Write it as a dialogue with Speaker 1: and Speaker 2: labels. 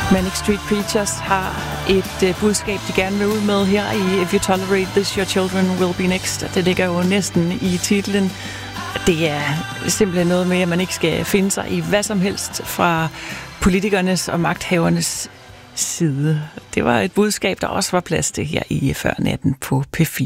Speaker 1: Manic Street Preachers har et budskab, de gerne vil ud med her i If You Tolerate This, Your Children Will Be Next. Det ligger jo næsten i titlen. Det er simpelthen noget med, at man ikke skal finde sig i hvad som helst fra politikernes og magthavernes side. Det var et budskab, der også var plads til her i Før Natten på P4.